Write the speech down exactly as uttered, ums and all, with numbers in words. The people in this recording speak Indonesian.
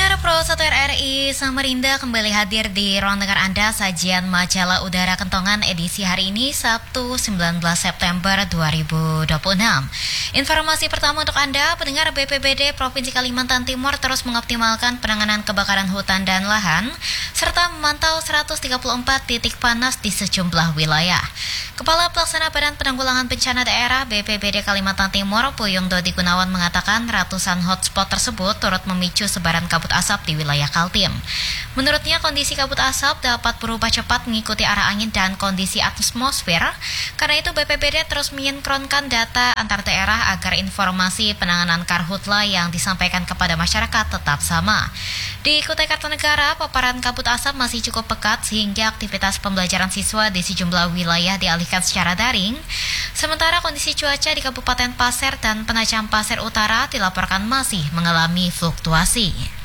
Pendengar Pro satu R R I Samarinda kembali hadir di ruang dengar Anda sajian majalah udara kentongan edisi hari ini Sabtu sembilan belas September dua ribu dua puluh enam. Informasi pertama untuk Anda, pendengar B P B D Provinsi Kalimantan Timur terus mengoptimalkan penanganan kebakaran hutan dan lahan serta memantau seratus tiga puluh empat titik panas di sejumlah wilayah. Kepala Pelaksana Badan Penanggulangan Bencana Daerah B P B D Kalimantan Timur, Puyung Dodi Gunawan mengatakan ratusan hotspot tersebut turut memicu sebaran kabut asap di wilayah Kaltim. Menurutnya kondisi kabut asap dapat berubah cepat mengikuti arah angin dan kondisi atmosfer. Karena itu B P B D terus menyinkronkan data antar daerah agar informasi penanganan karhutla yang disampaikan kepada masyarakat tetap sama. Di Kutai Kartanegara, paparan kabut asap masih cukup pekat sehingga aktivitas pembelajaran siswa di sejumlah wilayah dialihkan secara daring. Sementara kondisi cuaca di Kabupaten Pasir dan Penajam Pasir Utara dilaporkan masih mengalami fluktuasi.